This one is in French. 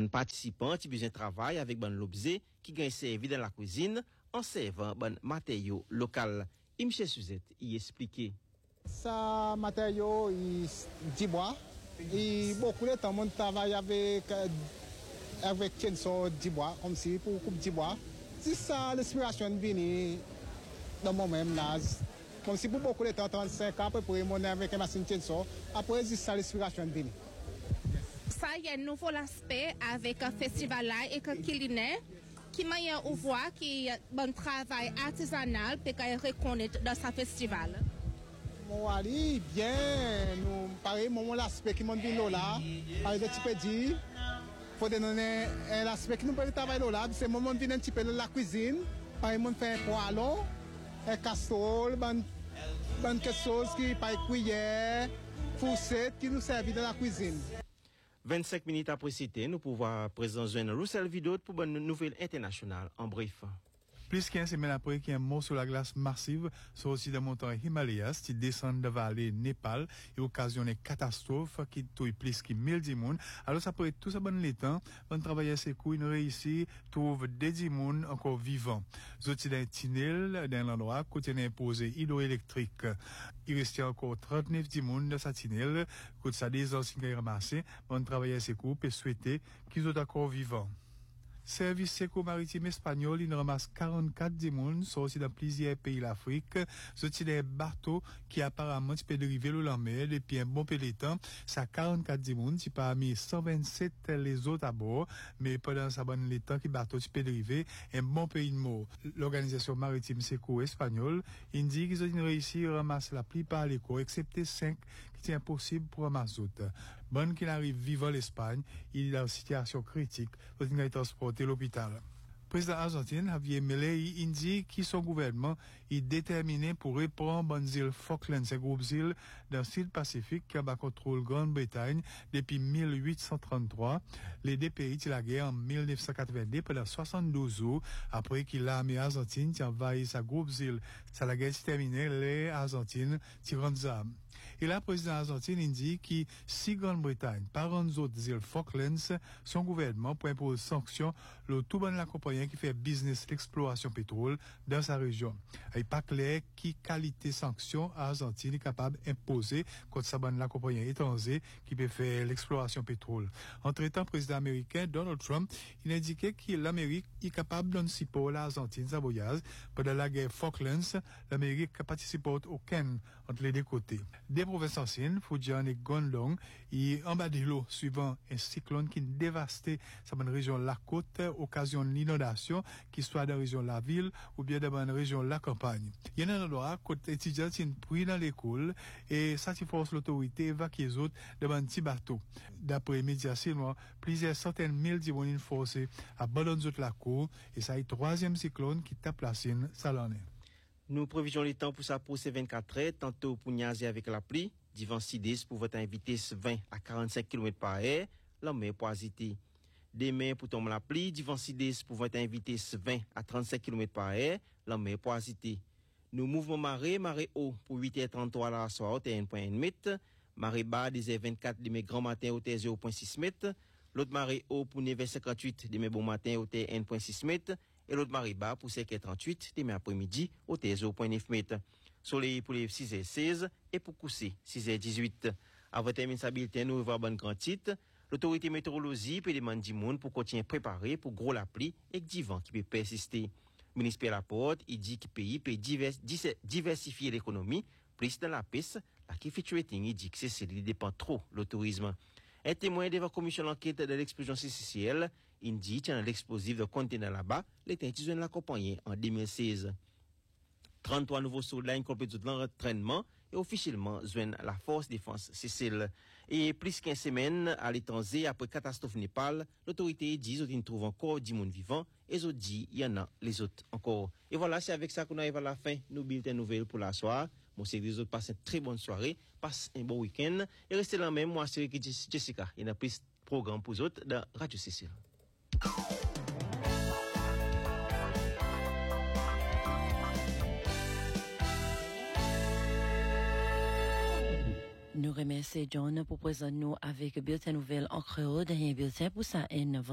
Bon participant qui besoin de travail avec bon l'objet qui gagne servi dans la cuisine en servant bon matériaux local. Et M. Suzette y expliqué. Ça matériaux du bois et beaucoup de temps on travaille avec chainsaw du bois comme si pour coupe du bois. C'est ça l'inspiration vient dans moi-même là. Comme si pour beaucoup de temps 35 ans après mon avec une machine chainsaw après c'est ça l'inspiration vient. Ça il y a un nouveau aspect avec un festival là et que culinaire qui m'a ouvert qui bon travail artisanal pour qu'on reconnaître dans ce festival. Moi ali bien nous pareil mon l'aspect qui m'ont dit là par exemple tu peux dire faut donner un aspect qui nous peut travailler là c'est moment vient un petit peu la cuisine par exemple faire poêlon et casserole ban quelque chose qui par cuillère fourchette qui nous servent dans la cuisine. 25 minutes après cité, nous pouvons présenter une Roussel vidéo pour une nouvelle internationale en brief. Plus qu'une semaine après qu'il y a un mort sur la glace massive sur aussi des montagnes Himalayas qui descendent de vallée Népal et occasionnent une catastrophe qui tue plus que 1000 personnes. Alors ça peut être tout ça bon le temps, on travaille à ces coups, nous réussit, trouve des personnes encore vivants. Zoti d'un tunnel dans l'endroit côté d'un posé hydroélectrique. Il reste encore 39 personnes dans ce tunnel, côté ça des anciens qui ramassés, on travaille à ces coups et souhaiter qu'ils soient encore vivants. Service secours maritime espagnol, il ramasse 44 démons sortis dans plusieurs pays d'Afrique. Ce des bateaux qui apparemment peut dériver le mer depuis un bon peu de temps. Ça 44 démons, qui parmi 127 les autres à bord. Mais pendant ça bonne le temps qui bateau peut dériver un bon pays de mort. L'organisation maritime secours espagnole indique qu'ils ont réussi à ramasser la plupart des corps, excepté 5 qui est impossible pour ramasser d'autres. Bonne qu'il arrive vivant l'Espagne, il est en situation critique. Pour une transport l'hôpital. Le président argentin Javier Milei indique que son gouvernement est déterminé pour reprendre les îles Falklands et groupes îles dans le sud Pacifique qui a contrôle Grande-Bretagne depuis 1833. Les deux pays de la guerre en 1982 pendant 72 jours après que l'armée argentine a envahi sa groupe îles. Ça la guerre s'est terminée, les Argentines tirent des armes. Et là, le président argentin indique que si Grande-Bretagne par les autres îles Falklands, son gouvernement peut imposer sanctions le tout bon la compagnie qui fait business l'exploration pétrole dans sa région. Il n'est pas clair qui qualité sanction Argentine est capable d'imposer contre sa bonne la compagnie étrangère qui peut faire l'exploration pétrole. Entre-temps, le président américain Donald Trump, il indiquait que l'Amérique est capable d'anticiper l'Argentine sa voyage. Pendant la guerre Falklands, l'Amérique n'a participé aucun entre les deux côtés. Des provinces anciennes, Fujian et Guangdong, et en bas de l'eau, suivant un cyclone qui dévastait sa bonne région la côte, occasionne l'inondation, qu'il soit dans la région la ville ou bien dans la région la campagne. Il y a un endroit, côté étudiant, qui est pris dans l'école, et ça, qui force l'autorité évacuer les autres dans un petit bateau. D'après les médias chinois, plusieurs centaines mille d'Ivoiriens forcés abandonnent la cour, et ça est le troisième cyclone qui tape la Chine, ça l'en est. Nous prévisions le temps pour ça pour ces 24 heures, tantôt pour niaiser avec la pluie, divan sidis pour votre vitesse 20 à 45 km par heure, la mer pour hésiter. Demain pour tomber la pluie, divan sidis pour votre vitesse 20 à 35 km par heure, la mer pour hésiter. Nous mouvement marée haut pour 8h33 la soir, hauteur 1.1 m, marée bas des 24 de mes grands matins, hauteur 0.6 m, l'autre marée haut pour 9h58 de mes bons matins, hauteur 1.6 m, et l'autre marée bas pour 5h38 demain après-midi au T0.9 m. Soleil pour les 6h16 et pour coucher 6h18. Avant de terminer sa bulletin, nous voir bonne grand titre. L'autorité météorologie peut demander du monde pour continuer à préparer pour gros la pluie et du vent qui peut persister. Le ministre Laporte, il dit que le pays peut diversifier l'économie, plus dans la piste, la qui fait il dit que c'est dépend trop le tourisme. Un témoin devant la commission d'enquête de l'explosion CCCL, il dit qu'il y a un explosif de conteneur là-bas, l'État de l'accompagner en 2016. 33 nouveaux soldats incomplétés de l'entraînement et officiellement joignent la force défense Sicile. Et plus qu'une semaine à l'étranger après catastrophe Népal, l'autorité dit qu'ils trouvent encore 10 monde vivants et ils dit il y en a les autres encore. Et voilà, c'est avec ça qu'on arrive à la fin. Nous bulletins nouvelles pour la soirée. Moi, c'est les autres passent une très bonne soirée, passent un bon week-end et restez là même. Moi, c'est Jessica. Il y a plus de programmes pour les autres dans Radio Sicile. Nous remercions John pour présenter nous avec bulletin nouvelle en créole, dernier bulletin pour ça